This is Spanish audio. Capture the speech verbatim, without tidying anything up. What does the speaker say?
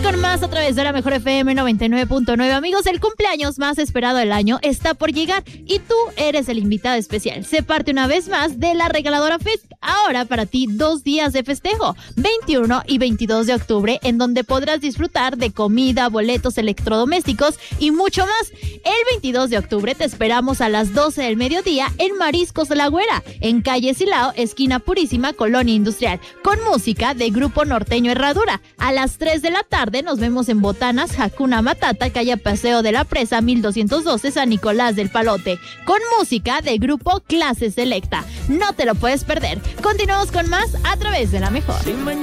con más a través de la Mejor F M noventa y nueve punto nueve. Amigos, el cumpleaños más esperado del año está por llegar y tú eres el invitado especial. Se parte una vez más de la Regaladora Fest. Ahora para ti dos días de festejo, veintiuno y veintidós de octubre, en donde podrás disfrutar de comida, boletos, electrodomésticos y mucho más. El veintidós de octubre te esperamos a las doce del mediodía en Mariscos La Güera, en calle Silao, esquina Purísima, Colonia Industrial, con música de Grupo Norteño Herradura. A las tres de la tarde nos vemos en Botanas, Hakuna Matata, calle Paseo de la Presa, mil doscientos doce, San Nicolás del Palote, con música de Grupo Clase Selecta. No te lo puedes perder. Continuamos con más a través de La Mejor.